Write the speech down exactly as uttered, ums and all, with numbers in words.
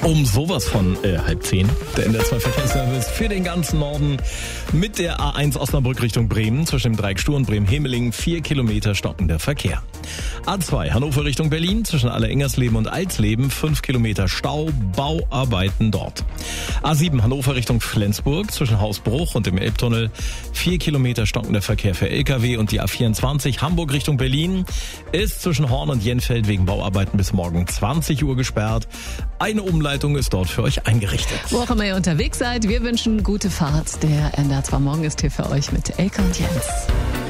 Um sowas von äh, halb zehn. Der N D R zwei Verkehrsservice für den ganzen Norden mit der A eins Osnabrück Richtung Bremen zwischen dem Dreieck Stur und Bremen-Hemeling. Vier Kilometer stockender Verkehr. A zwei Hannover Richtung Berlin zwischen Aller-Ingersleben und Alsleben. Fünf Kilometer Stau, Bauarbeiten dort. A sieben Hannover Richtung Flensburg zwischen Hausbruch und dem Elbtunnel. Vier Kilometer stockender Verkehr für L K W. Und die A vierundzwanzig Hamburg Richtung Berlin ist zwischen Horn und Jenfeld wegen Bauarbeiten bis morgen zwanzig Uhr gesperrt. Eine Umleitung ist dort für euch eingerichtet. Wo auch immer ihr unterwegs seid, wir wünschen gute Fahrt. Der N D R zwei Morgen ist hier für euch mit Elke und Jens.